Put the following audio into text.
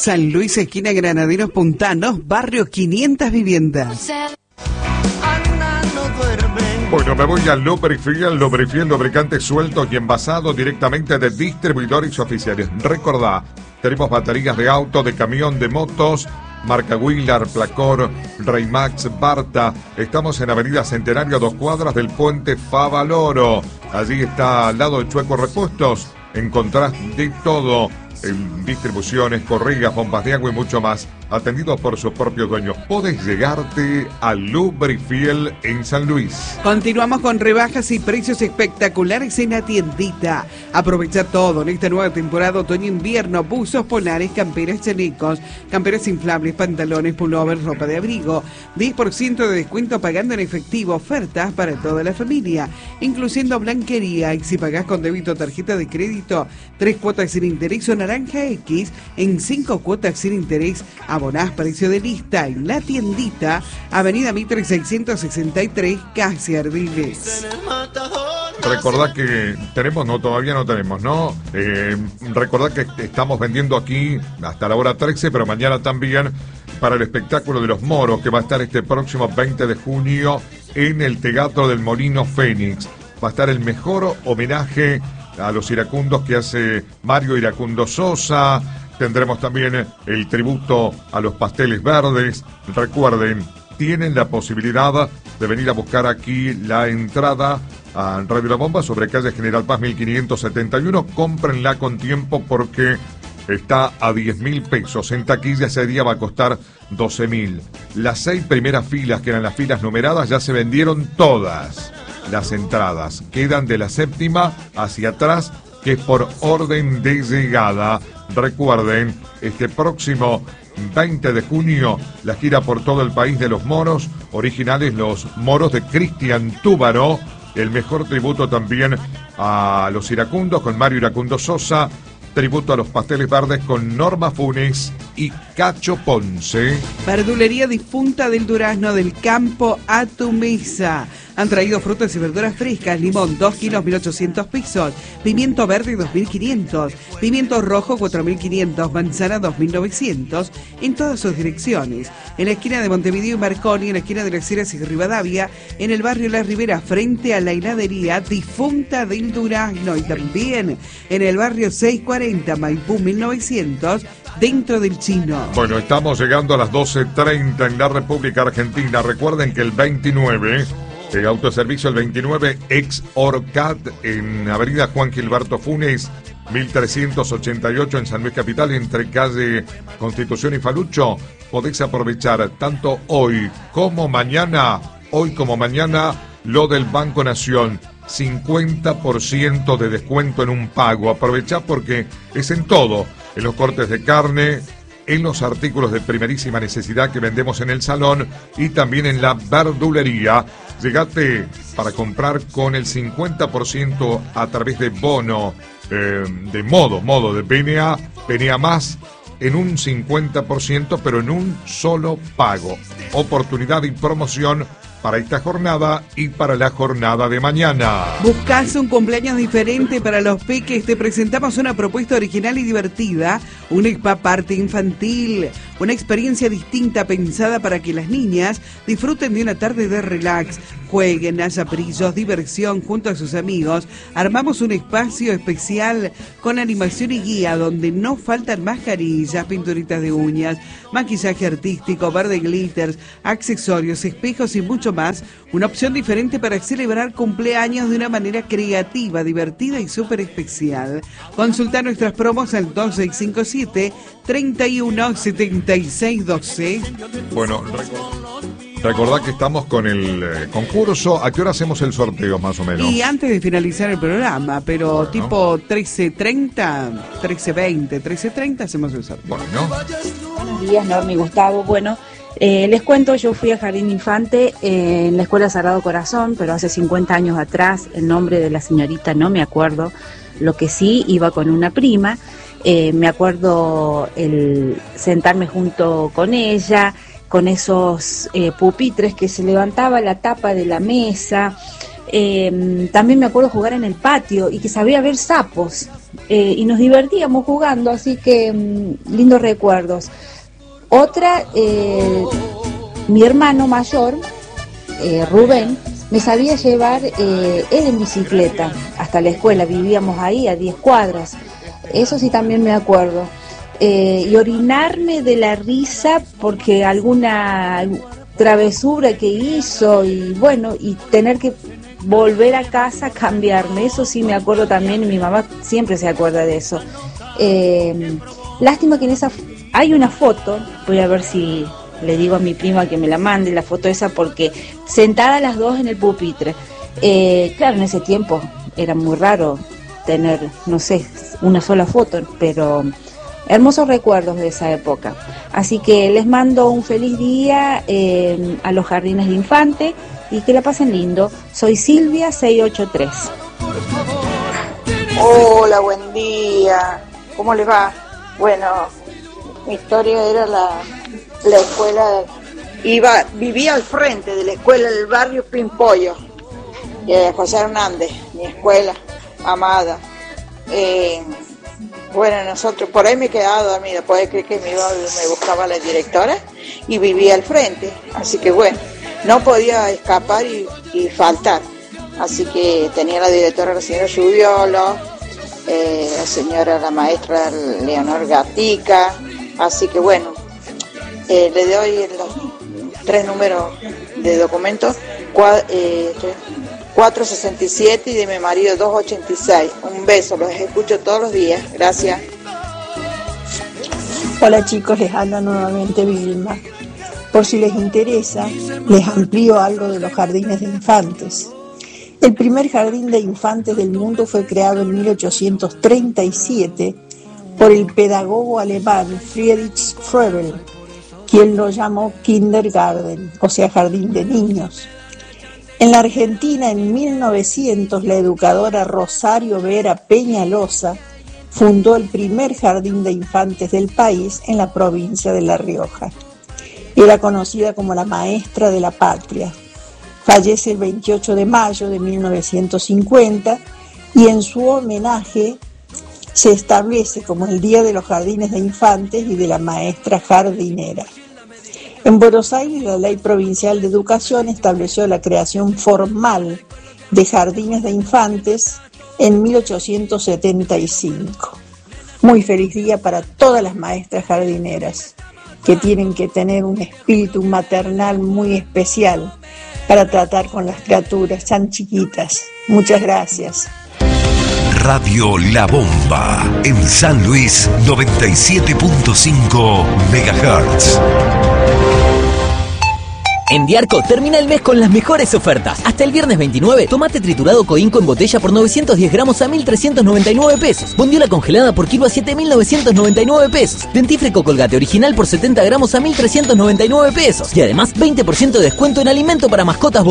San Luis, esquina Granaderos Puntanos, barrio 500 viviendas. Bueno, me voy al Lubrifiel, lubricante suelto y envasado directamente de distribuidores oficiales. Recordá, tenemos baterías de auto, de camión, de motos, marca Wheeler, Placor, Raymax, Barta. Estamos en Avenida Centenario, 2 cuadras del puente Favaloro. Allí está al lado de Chueco Repuestos. Encontrás de todo en distribuciones, correas, bombas de agua y mucho más, atendidos por sus propios dueños. Podés llegarte a Lubrifiel en San Luis. Continuamos con rebajas y precios espectaculares en la tiendita. Aprovecha todo en esta nueva temporada otoño-invierno: buzos polares, camperas, chalecos, camperas inflables, pantalones, pullovers, ropa de abrigo. 10% de descuento pagando en efectivo. Ofertas para toda la familia, incluyendo blanquería. Y si pagás con débito o tarjeta de crédito, 3 cuotas sin interés o naranja X en 5 cuotas sin interés. Abonás precio de lista en la tiendita, Avenida Mitre 663, casi Ardiles. Recordá que tenemos, no, todavía no tenemos, ¿no? Recordá que estamos vendiendo aquí hasta la hora 13, pero mañana también para el espectáculo de los moros, que va a estar este próximo 20 de junio en el Teatro del Molino Fénix. Va a estar el mejor homenaje a los iracundos que hace Mario Iracundo Sosa. Tendremos también el tributo a los pasteles verdes. Recuerden, tienen la posibilidad de venir a buscar aquí la entrada a Radio La Bomba sobre calle General Paz 1571. Cómprenla con tiempo porque está a 10.000 pesos. En taquilla ese día va a costar 12.000. Las 6 primeras filas, que eran las filas numeradas, ya se vendieron todas las entradas. Quedan de la 7ª hacia atrás, que es por orden de llegada. Recuerden, este próximo 20 de junio, la gira por todo el país de los moros, originales los moros de Cristian Túbaro, el mejor tributo también a los iracundos con Mario Iracundo Sosa, tributo a los pasteles verdes con Norma Funes y Cacho Ponce. Verdulería Difunta del Durazno, del campo a tu mesa. Han traído frutas y verduras frescas: limón 2 kilos 1.800 pesos, pimiento verde 2.500, pimiento rojo 4.500, manzana 2.900, en todas sus direcciones. En la esquina de Montevideo y Marconi, en la esquina de Las Heras y Rivadavia, en el barrio La Ribera, frente a la heladería Difunta del Durazno, y también en el barrio 640, Maipú 1900, dentro del Chino. Bueno, estamos llegando a las 12:30 en la República Argentina. Recuerden que el 29... autoservicio el 29 ex Orcat en Avenida Juan Gilberto Funes 1388 en San Luis Capital, entre calle Constitución y Falucho. Podés aprovechar tanto hoy como mañana lo del Banco Nación, 50% de descuento en un pago. Aprovechá porque es en todo, en los cortes de carne, en los artículos de primerísima necesidad que vendemos en el salón y también en la verdulería. Llegate para comprar con el 50% a través de bono de modo de PNA más, en un 50%, pero en un solo pago. Oportunidad y promoción para esta jornada y para la jornada de mañana. ¿Buscás un cumpleaños diferente para los peques? Te presentamos una propuesta original y divertida, un spa party infantil, una experiencia distinta pensada para que las niñas disfruten de una tarde de relax, jueguen, haya brillos, diversión junto a sus amigos. Armamos un espacio especial con animación y guía donde no faltan mascarillas, pinturitas de uñas, maquillaje artístico, verde glitters, accesorios, espejos y mucho más. Una opción diferente para celebrar cumpleaños de una manera creativa, divertida y súper especial. Consulta nuestras promos al 2657 317612. Bueno, recordá que estamos con el concurso. ¿A qué hora hacemos el sorteo más o menos? Y antes de finalizar el programa, pero bueno, tipo 13:30, 13:20, 13:30 hacemos el sorteo. Bueno. Buenos días, Norma y Gustavo. Bueno, les cuento, yo fui a Jardín Infante en la Escuela Sagrado Corazón, pero hace 50 años atrás. El nombre de la señorita no me acuerdo. Lo que sí, iba con una prima. Me acuerdo el sentarme junto con ella, con esos pupitres que se levantaba la tapa de la mesa. También me acuerdo jugar en el patio y que sabía ver sapos. y nos divertíamos jugando, así que lindos recuerdos. Otra, mi hermano mayor, Rubén, me sabía llevar él en bicicleta hasta la escuela, vivíamos ahí a 10 cuadras, eso sí también me acuerdo. Y orinarme de la risa porque alguna travesura que hizo y bueno, y tener que volver a casa a cambiarme, eso sí me acuerdo también, y mi mamá siempre se acuerda de eso. Lástima que en esa hay una foto, voy a ver si le digo a mi prima que me la mande la foto esa, porque sentadas las dos en el pupitre, claro, en ese tiempo era muy raro tener, no sé, una sola foto, pero hermosos recuerdos de esa época. Así que les mando un feliz día a los Jardines de Infante y que la pasen lindo. Soy Silvia 683. Hola, buen día. ¿Cómo les va? Bueno, mi historia era la escuela, vivía al frente de la escuela del barrio Pimpollo, José Hernández, mi escuela amada. Bueno, nosotros, por ahí me quedaba dormida, puede creer que me buscaba la directora y vivía al frente, así que bueno, no podía escapar y faltar, así que tenía la directora, la señora Lluviolo, la maestra Leonor Gatica, así que bueno, le doy los 3 números de documentos, 467 y de mi marido 286. Un beso, los escucho todos los días. Gracias. Hola chicos, les habla nuevamente Vilma. Por si les interesa, les amplío algo de los jardines de infantes. El primer jardín de infantes del mundo fue creado en 1837 por el pedagogo alemán Friedrich Froebel, quien lo llamó Kindergarten, o sea, jardín de niños. En la Argentina, en 1900, la educadora Rosario Vera Peñalosa fundó el primer jardín de infantes del país en la provincia de La Rioja. Era conocida como la maestra de la patria. Fallece el 28 de mayo de 1950 y en su homenaje se establece como el Día de los Jardines de Infantes y de la Maestra Jardinera. En Buenos Aires, la Ley Provincial de Educación estableció la creación formal de jardines de infantes en 1875. Muy feliz día para todas las maestras jardineras, que tienen que tener un espíritu maternal muy especial para tratar con las criaturas tan chiquitas. Muchas gracias. Radio La Bomba, en San Luis, 97.5 MHz. En Diarco termina el mes con las mejores ofertas. Hasta el viernes 29, tomate triturado Coinco en botella por 910 gramos a 1.399 pesos. Bondiola congelada por kilo a 7.999 pesos. Dentífrico Colgate original por 70 gramos a 1.399 pesos. Y además 20% de descuento en alimento para mascotas